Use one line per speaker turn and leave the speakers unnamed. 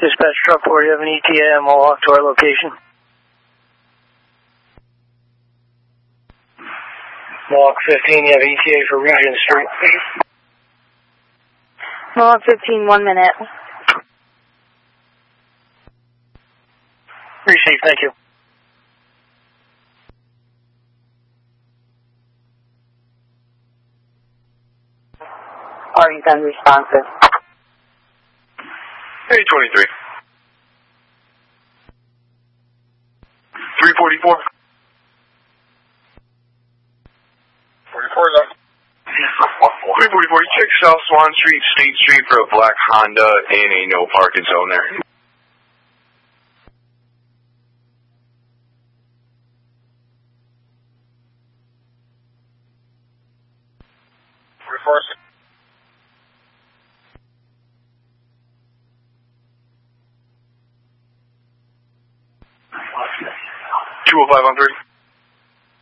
Dispatch truck 4, you have an ETA and Mohawk to our location. Mohawk 15, you have ETA for Regent Street.
Mohawk 15, 1 minute.
Received, thank you.
Already done responsive.
Hey, 23. 344. 44 is up. 344, check South Swan Street, State Street for a black Honda in a no parking zone there. Reverse. 205 on 3.